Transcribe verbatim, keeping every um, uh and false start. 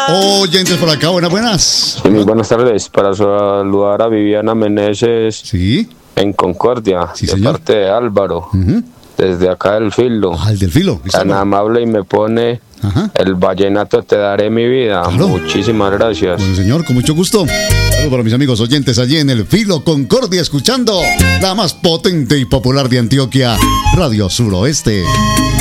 Oyentes por acá, buenas, buenas. Sí, muy buenas tardes. Para saludar a Viviana Meneses. Sí. En Concordia, Sí, de señor. parte de Álvaro. Uh-huh. Desde acá del Filo. Ah, el del Filo. Tan amable y me pone Ajá. el vallenato Te daré mi vida. Claro. Muchísimas gracias. Bueno, señor, con mucho gusto. Saludos para mis amigos oyentes allí en el Filo Concordia, escuchando la más potente y popular de Antioquia, Radio Suroeste.